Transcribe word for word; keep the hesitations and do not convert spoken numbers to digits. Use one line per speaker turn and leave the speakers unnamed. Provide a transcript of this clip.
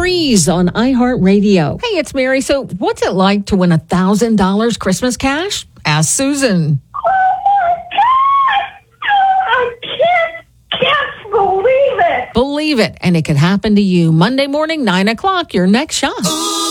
Breeze on iHeartRadio. Hey, it's Mary. So what's it like to win one thousand dollars Christmas cash? Ask Susan.
I can't, can't believe it.
Believe it. And it could happen to you Monday morning, nine o'clock, your next shot.
Ooh.